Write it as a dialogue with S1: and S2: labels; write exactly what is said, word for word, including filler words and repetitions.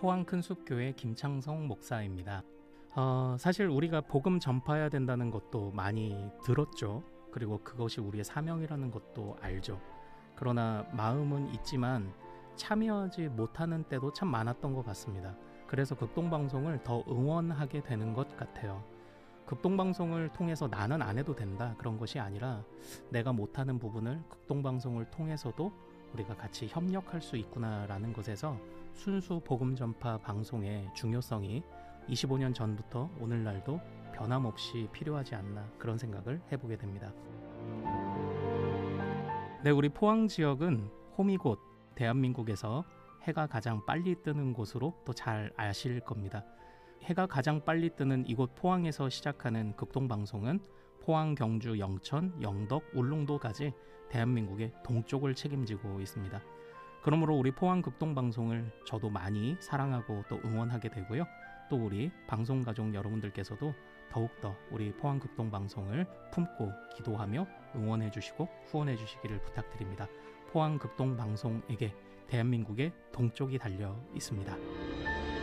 S1: 포항 큰숲교회 김창성 목사입니다. 어, 사실 우리가 복음 전파해야 된다는 것도 많이 들었죠. 그리고 그것이 우리의 사명이라는 것도 알죠. 그러나 마음은 있지만 참여하지 못하는 때도 참 많았던 것 같습니다. 그래서 극동방송을 더 응원하게 되는 것 같아요. 극동방송을 통해서 나는 안 해도 된다, 그런 것이 아니라 내가 못하는 부분을 극동방송을 통해서도 우리가 같이 협력할 수 있구나라는 것에서 순수 복음 전파 방송의 중요성이 이십오 년 전부터 오늘날도 변함없이 필요하지 않나, 그런 생각을 해보게 됩니다. 네, 우리 포항 지역은 홈이곳 대한민국에서 해가 가장 빨리 뜨는 곳으로 또 잘 아실 겁니다. 해가 가장 빨리 뜨는 이곳 포항에서 시작하는 극동방송은 포항, 경주, 영천, 영덕, 울릉도까지 대한민국의 동쪽을 책임지고 있습니다. 그러므로 우리 포항 극동방송을 저도 많이 사랑하고 또 응원하게 되고요. 또 우리 방송가족 여러분들께서도 더욱더 우리 포항 극동방송을 품고 기도하며 응원해 주시고 후원해 주시기를 부탁드립니다. 포항 극동방송에게 대한민국의 동쪽이 달려 있습니다.